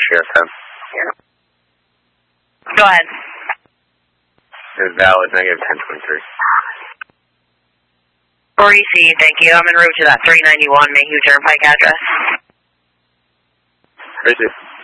Sheriff 10. Go ahead. Is valid, negative 1023. 4EC, thank you. I'm en route to that 391 Mayhew Turnpike address. Crazy.